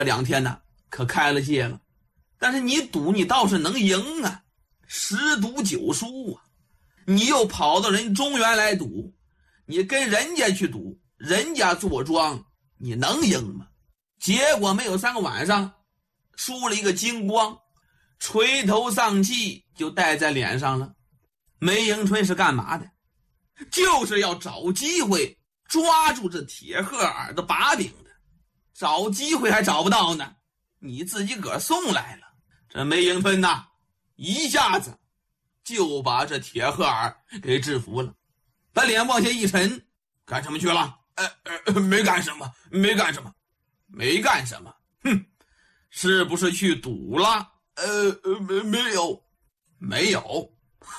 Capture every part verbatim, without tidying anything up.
这两天呢可开了戒了，但是你赌你倒是能赢啊，十赌九输啊。你又跑到人中原来赌，你跟人家去赌，人家坐庄，你能赢吗？结果没有三个晚上，输了一个精光，垂头丧气就带在脸上了。梅迎春是干嘛的？就是要找机会抓住这铁鹤耳的把柄的，找机会还找不到呢，你自己个儿送来了。这梅迎春呐，一下子就把这铁鹤耳给制服了，把脸往下一沉，干什么去了？呃呃，没干什么，没干什么，没干什么。哼，是不是去赌了？呃呃，没没有，没有。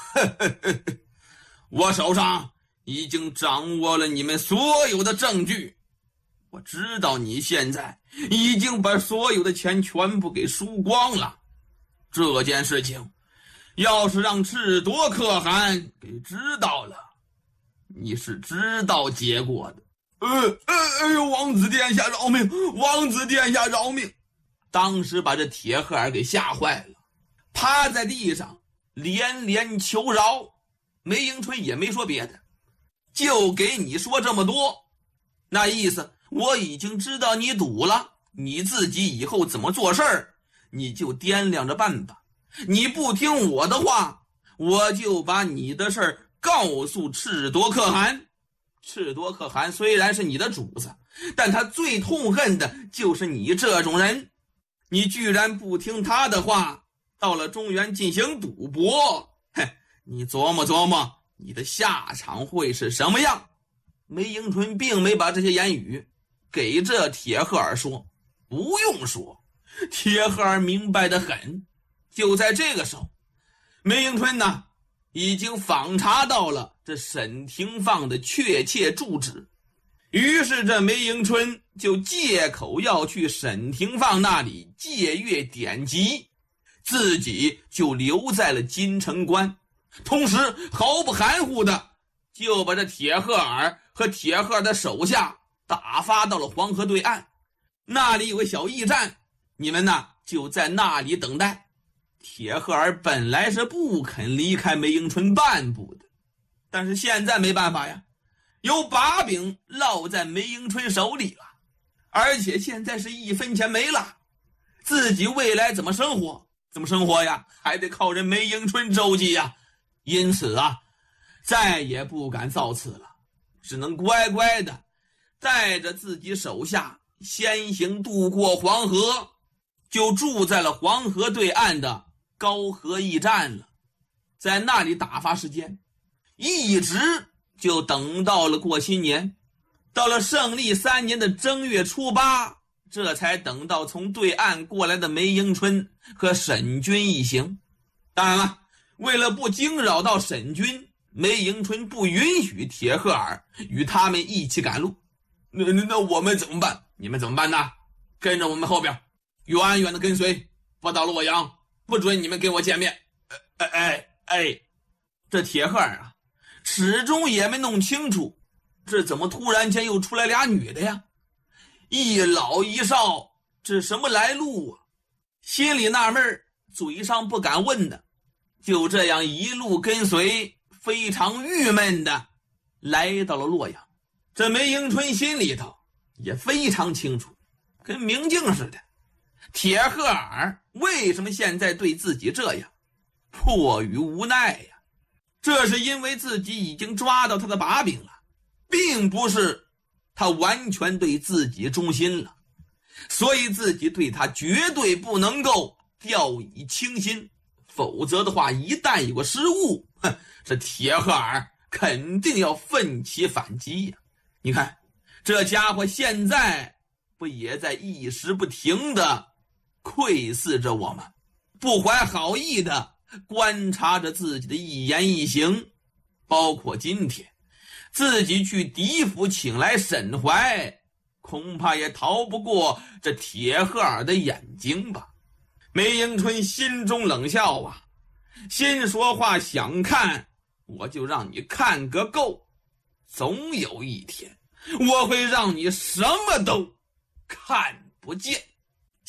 我手上已经掌握了你们所有的证据，我知道你现在已经把所有的钱全部给输光了。这件事情要是让赤夺可汗给知道了，你是知道结果的。呃呃哎呦，王子殿下饶命！王子殿下饶命！当时把这铁鹤耳给吓坏了，趴在地上连连求饶。梅迎春也没说别的，就给你说这么多，那意思我已经知道你赌了，你自己以后怎么做事儿，你就掂量着办吧。你不听我的话，我就把你的事儿告诉赤夺可汗。赤夺可汗虽然是你的主子，但他最痛恨的就是你这种人。你居然不听他的话，到了中原进行赌博，嘿，你琢磨琢磨，你的下场会是什么样？梅迎春并没把这些言语给这铁鹤耳说，不用说，铁鹤耳明白得很。就在这个时候，梅迎春呢已经访查到了这沈廷放的确切住址，于是这梅迎春就借口要去沈廷放那里借阅典籍，自己就留在了金城关，同时毫不含糊的就把这铁鹤耳和铁鹤的手下打发到了黄河对岸，那里有个小驿站，你们呢就在那里等待。铁鹤耳本来是不肯离开梅迎春半步的，但是现在没办法呀，有把柄落在梅迎春手里了，而且现在是一分钱没了，自己未来怎么生活？怎么生活呀？还得靠人梅迎春周济呀。因此啊，再也不敢造次了，只能乖乖的带着自己手下先行渡过黄河，就住在了黄河对岸的高河驿站了，在那里打发时间，一直就等到了过新年。到了胜利三年的正月初八，这才等到从对岸过来的梅迎春和沈军一行。当然了，为了不惊扰到沈军，梅迎春不允许铁鹤耳与他们一起赶路。那那那我们怎么办？你们怎么办呢？跟着我们后边，远远的跟随，不到洛阳，不准你们跟我见面。哎哎哎，这铁鹤耳啊，始终也没弄清楚，这怎么突然间又出来俩女的呀？一老一少，这什么来路啊？心里纳闷，嘴上不敢问的，就这样一路跟随，非常郁闷的来到了洛阳。这梅迎春心里头也非常清楚，跟明镜似的，铁鹤耳为什么现在对自己这样，迫于无奈呀。这是因为自己已经抓到他的把柄了，并不是他完全对自己忠心了，所以自己对他绝对不能够掉以轻心，否则的话一旦有个失误，哼，这铁鹤耳肯定要奋起反击呀。你看这家伙现在不也在一时不停的窥视着我们，不怀好意的观察着自己的一言一行，包括今天自己去狄府请来沈怀，恐怕也逃不过这铁鹤耳的眼睛吧。梅迎春心中冷笑啊，心说话想看，我就让你看个够，总有一天我会让你什么都看不见。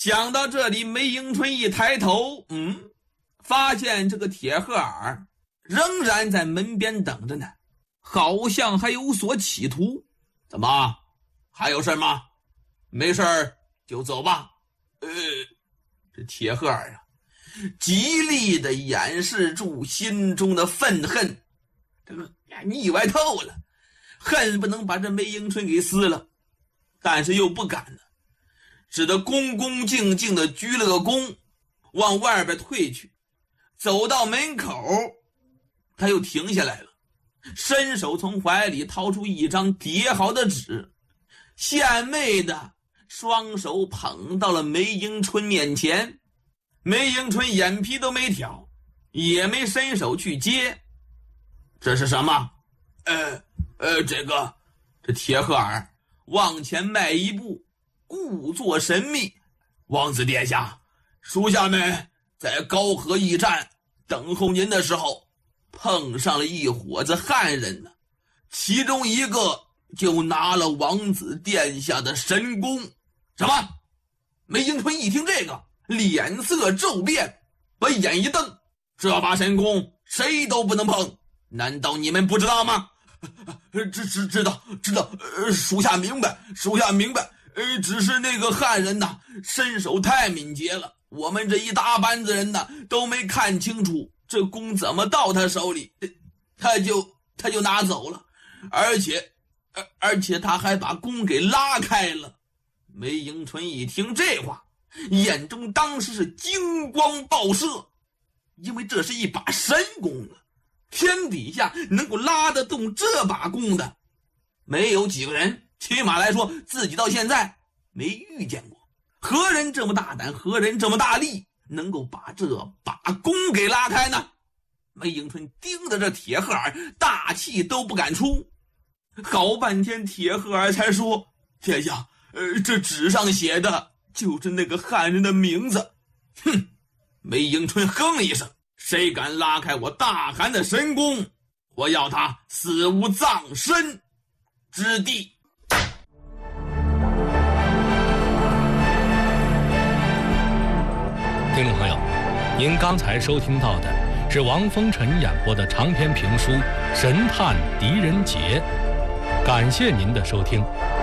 讲到这里，梅迎春一抬头，嗯，发现这个铁鹤儿仍然在门边等着呢，好像还有所企图。怎么，还有事吗？没事就走吧。呃，这铁鹤儿啊，极力的掩饰住心中的愤恨，这个腻歪透了，恨不能把这梅迎春给撕了，但是又不敢呢，只得恭恭敬敬的鞠了个躬，往外边退去。走到门口，他又停下来了，伸手从怀里掏出一张叠好的纸，献媚的双手捧到了梅迎春面前。梅迎春眼皮都没挑，也没伸手去接。这是什么？呃呃，这个这铁鹤儿往前迈一步，故作神秘。王子殿下，属下们在高河驿站等候您的时候，碰上了一伙子汉人呢，其中一个就拿了王子殿下的神弓。什么？梅迎春一听这个，脸色骤变，把眼一瞪，这把神弓谁都不能碰，难道你们不知道吗？知知知道知道，呃，属下明白，属下明白。呃，只是那个汉人呐，身手太敏捷了，我们这一大班子人呐都没看清楚这弓怎么到他手里，他就他就拿走了，而且而而且他还把弓给拉开了。梅迎春一听这话，眼中当时是金光爆射，因为这是一把神弓啊，天底下能够拉得动这把弓的没有几个人，起码来说自己到现在没遇见过。何人这么大胆，何人这么大力，能够把这把弓给拉开呢？梅迎春盯着这铁鹤儿，大气都不敢出。好半天铁鹤儿才说：殿下，呃，这纸上写的就是那个汉人的名字。哼！梅迎春哼了一声，谁敢拉开我大汗的神弓，我要他死无葬身之地。 听众朋友，您刚才收听到的是王风尘演播的长篇评书《神探狄仁杰》，感谢您的收听。